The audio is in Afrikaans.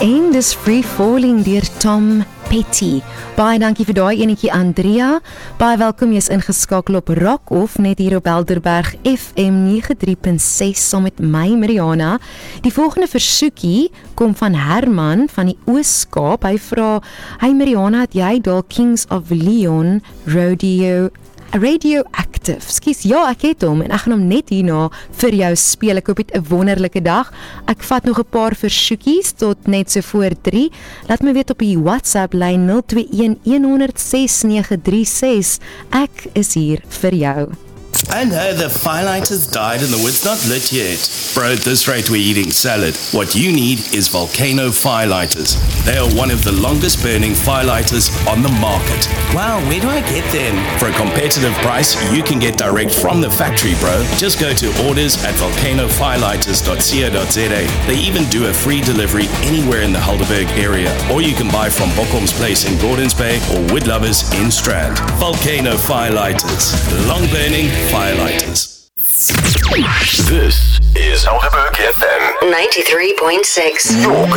En dis Free Falling deur Tom Petty. Baie dankie vir daai enetjie Andrea. Baie welkom, jy's ingeskakel op Rock Off net hier op Helderberg FM 93.6 saam met my Mariana. Die volgende versoekie kom van Herman van die Oos-Kaap. Hy vra: "Hey Mariana, het jy dalk Kings of Leon Radioactive?" Skus, ja, ek het hom en ek gaan hom net hierna vir jou speel. Ek hoop jy het 'n wonderlike dag. Ek vat nog 'n paar versoekies tot net so voor 3. Laat my weet op die WhatsApp lyn 021 100 6936. Ek is hier vir jou. I know the firelight has died and the wood's not lit yet. Bro, at this rate we're eating salad. What you need is Volcano Firelighters. They are one of the longest burning firelighters on the market. Wow, where do I get them? For a competitive price, you can get direct from the factory, bro. Just go to orders at volcanofirelighters.co.za. They even do a free delivery anywhere in the Helderberg area. Or you can buy from Bokkom's Place in Gordons Bay or Wood Lovers in Strand. Volcano Firelighters. Long burning firelighters. This is Helderberg FM 93.6.